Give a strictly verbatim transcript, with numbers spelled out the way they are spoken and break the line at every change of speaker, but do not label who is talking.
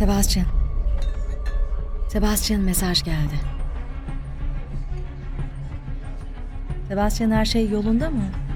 Sebastian. Sebastian, mesaj geldi. Sebastian, her şey yolunda mı?